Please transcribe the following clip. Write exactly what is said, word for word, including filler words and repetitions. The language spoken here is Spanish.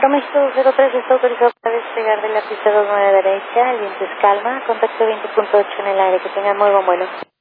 México cero tres está autorizado para despegar de la pista dos nueve derecha, el viento es calma, contacto veinte punto ocho en el aire, que tenga muy buen vuelo.